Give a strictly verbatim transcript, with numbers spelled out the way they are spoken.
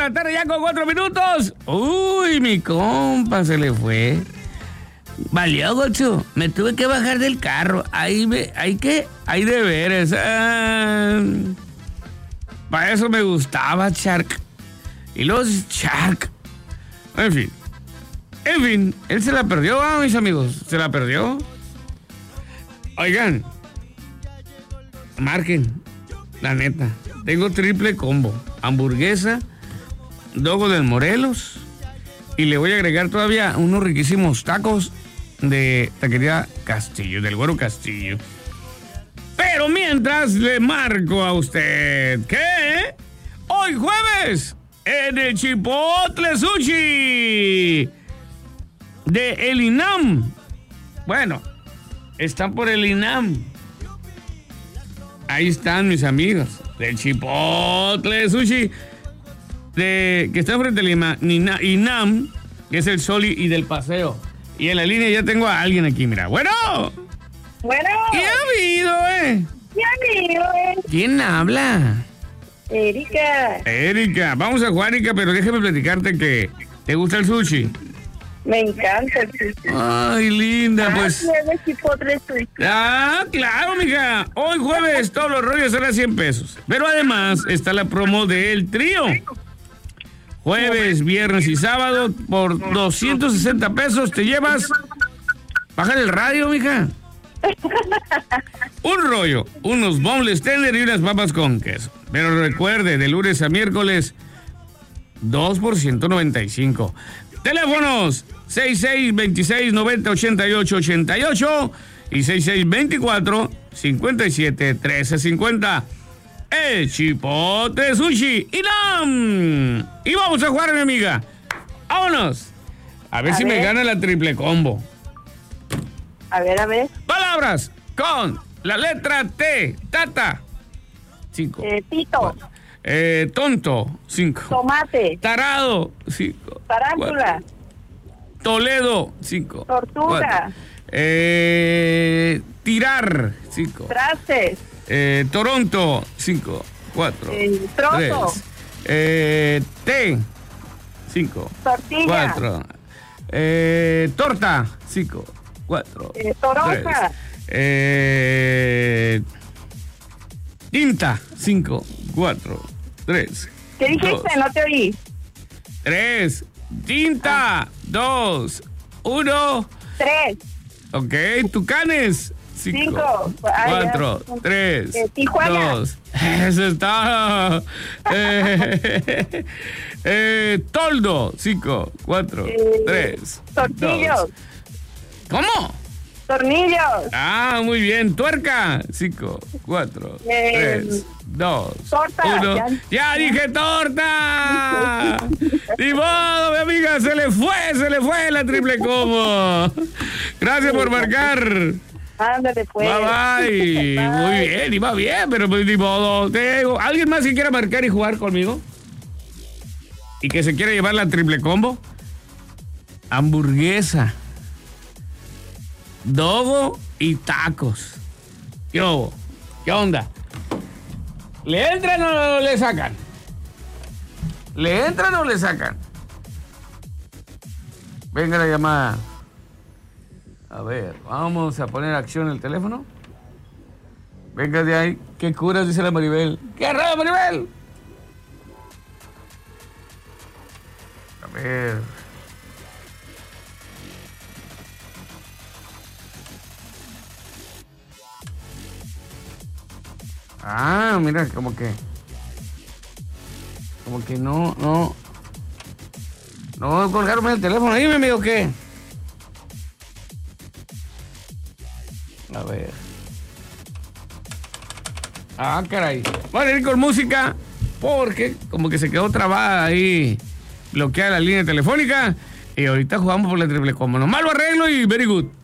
la tarde ya con cuatro minutos. Uy, mi compa se le fue. Valió, Gocho. Me tuve que bajar del carro. Ahí me, hay que, hay deberes. Ah, para eso me gustaba Shark. Y los Shark. En fin. En fin, él se la perdió, ah, mis amigos. Se la perdió. Oigan. Marquen. La neta. Tengo triple combo. Hamburguesa, dogo del Morelos. Y le voy a agregar todavía unos riquísimos tacos de taquería Castillo, del Güero Castillo. Pero mientras le marco a usted que hoy jueves en el Chipotle Sushi de el INAM. Bueno, están por el INAM. Ahí están mis amigos del Chipotle Sushi de, que está frente al INAM, que es el Soli y del Paseo. Y en la línea ya tengo a alguien aquí, mira. Bueno. Bueno. ¿Qué ha habido, eh? ¿Qué ha habido, eh? ¿Quién habla? Erika. Erika, vamos a jugar, Erika, pero déjame platicarte que ¿te gusta el sushi? Me encanta el sushi. Ay, linda, pues. Ah, sí, es de Chipotle Sushi. Ah, claro, mija. Hoy jueves todos los rollos serán cien pesos. Pero además está la promo del trío. Jueves, viernes y sábado por doscientos sesenta pesos te llevas. Bájale el radio, mija. Un rollo, unos boneless tender y unas papas con queso. Pero recuerde, de lunes a miércoles, dos por ciento noventa y cinco. Teléfonos seis seis dos seis, nueve cero, ocho ocho ocho ocho y seis seis dos cuatro, cinco siete, uno tres cinco cero. El Chipotle Sushi INAM. Y vamos a jugar, mi amiga. Vámonos. A ver a si ver. me gana la triple combo. A ver, a ver. Palabras con la letra T. Tata. Cinco. Eh, Tito. Eh, tonto. Cinco. Tomate. Tarado. Cinco. Tarántula. Cuatro. Toledo. Cinco. Tortuga. Cuatro. Eh, tirar. Cinco. Trastes. Eh, Toronto. Cinco. Cuatro. Eh, trozo. Tres. Eh, té. Cinco. Tortilla. Cuatro. Eh, torta. Cinco. Cuatro. Eh, toronja. Tres. Eh, tinta. Cinco. Cuatro. Tres. ¿Qué dijiste? Dos, No te oí. tres. Tinta. Ah. Dos. Uno. Tres. Ok. Tucanes. Cinco. Cinco. Ah, Cuatro. ya. Tres. Eh, Tijuana. Dos. Eso está. Eh, eh, toldo. Cinco. Cuatro. Eh, Tres. tortillos. Dos. ¿Cómo? Tornillos. Ah, muy bien. Tuerca. Cinco, cuatro, Eh, tres, dos, torta. uno. Ya, ¡Ya dije torta! Ni modo, mi amiga. Se le fue, se le fue la triple combo. Gracias por marcar. Ándale, pues. Bye, bye. Bye. Muy bien, iba bien, pero pues ni modo. Tengo- ¿Alguien más que quiera marcar y jugar conmigo? ¿Y que se quiere llevar la triple combo? Hamburguesa, dogo y tacos. ¿Qué hubo? ¿Qué onda? ¿Le entran o le sacan? ¿Le entran o le sacan? Venga la llamada. A ver, vamos a poner acción el teléfono. Venga de ahí. ¿Qué curas? Dice la Maribel. ¿Qué raro, Maribel? A ver. Ah, mira, como que... Como que no, no... No colgarme el teléfono. Dime, amigo, ¿qué? A ver. Ah, caray. Vamos a ir con música porque como que se quedó trabada ahí, bloqueada la línea telefónica. Y ahorita jugamos por la triple combo. Nomás lo arreglo y very good.